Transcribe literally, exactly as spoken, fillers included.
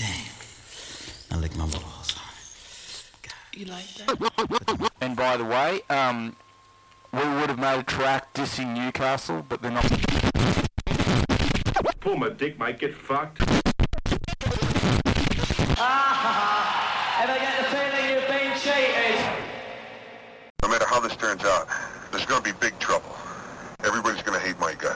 Damn. I lick my balls. You like that? And by the way, um, we would have made a track dissing Newcastle, but they're not. Pull my dick, might get fucked. Ah, ever get the feeling you've been cheated? No matter how this turns out, there's going to be big trouble. Everybody's going to hate my guts.